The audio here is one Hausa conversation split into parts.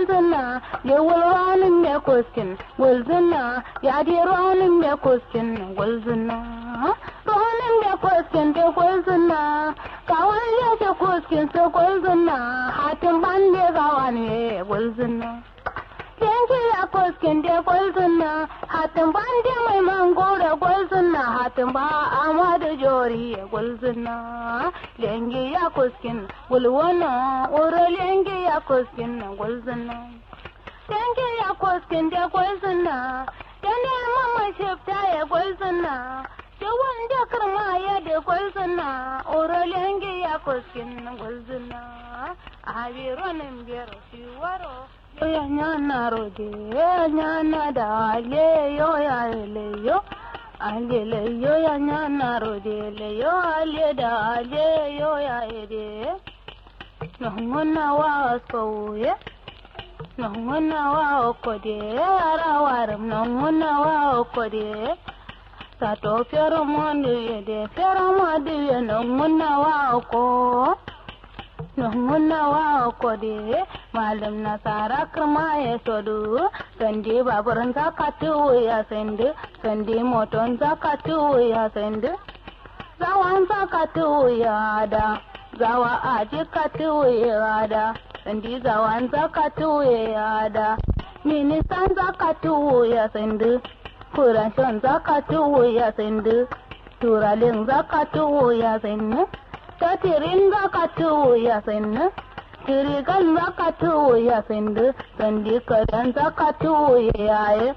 gulzuna ya wulwanin me kuskin gulzuna ya di ronin me kuskin gulzuna ronin me kuskin te gulzuna kawai ya ce kuskin su gulzuna hatin bande gawane gulzuna yanki ya kuskin te gulzuna hatin bande mai mangoro gulzuna hatin ba amadu jori gulzuna lengi ya kuskin gulwana oro lengi ya kuskin gulzuna lengi ya kuskin te gulzuna dane mama shifta ya gulzuna da wanda karma ya da gulzuna oro lengi ya kuskin gulzuna abiro nan biyar shi waro ya nyana rode ya nyana da ale yo ya ele yo ale yo ya nyana rode le yo ale da ale yo ya ede no mona wa soye no mona wa okode ara waram no mona wa okode sato fero monde ede fero made no mona wa oko no muna wa kode malam nasara krma ya sodu sande baburan zakatu ya sende sande moton zakatu ya sende zawan zakatu ya da zawa aje katu ya da sande zawan zakatu ya da minisan zakatu ya sende kurashan zakatu ya sende turalin zakatu ya sende tatirin zakatu ya sende tirigan zakatu ya sende sandi kadan zakatu ya ye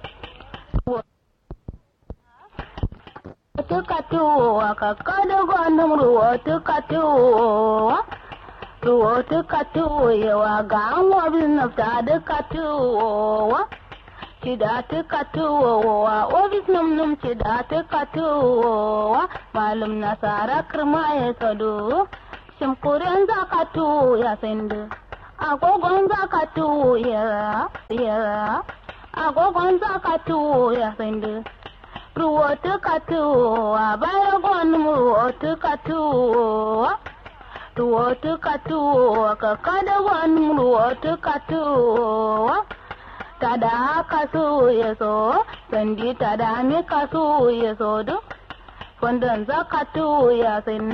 tukatu akakada gwanum ruwa tukatu ya waga anwa binafta tukatu Cidate katuwa ofis num cidate katuwa malum nasara krma ya sadu shimkuren zakatu ya sende agogon zakatu ya agogon zakatu ya sende ruwotu katuwa bayragon ruwotu katuwa kakada gon ruwotu katuwa tada kasu yeso sandi tada mi kasu yeso do fondan zakatu ya sen